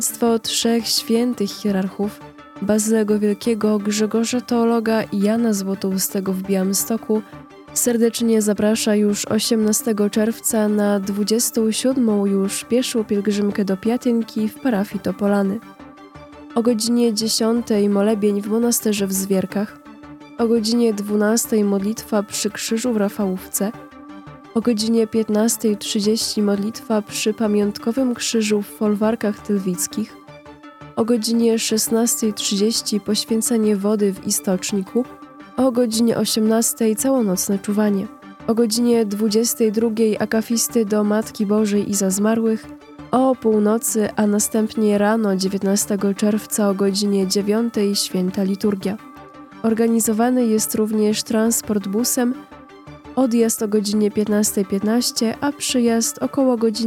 Stwo trzech świętych hierarchów, Bazylego Wielkiego, Grzegorza Teologa i Jana Złotoustego w Białymstoku, serdecznie zaprasza już 18 czerwca na 27. już pieszą pielgrzymkę do Piatynki w parafii Topolany. O godzinie 10 molebień w monasterze w Zwierkach, o godzinie 12 modlitwa przy krzyżu w Rafałówce, o godzinie 15:30 modlitwa przy pamiątkowym krzyżu w Folwarkach Tylwickich, o godzinie 16:30 poświęcenie wody w Istoczniku, o godzinie 18 całonocne czuwanie, o godzinie 22 akafisty do Matki Bożej i za zmarłych, o północy, a następnie rano 19 czerwca o godzinie 9 święta liturgia. Organizowany jest również transport busem, odjazd o godzinie 15:15, a przyjazd około godziny